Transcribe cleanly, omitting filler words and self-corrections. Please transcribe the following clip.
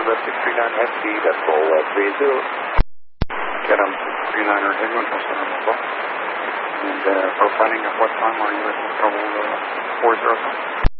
Quebec 639 FD, decimal 30. Get them 39er Edmund, Center Mobile. And profiling at what time are you at Hotel 400?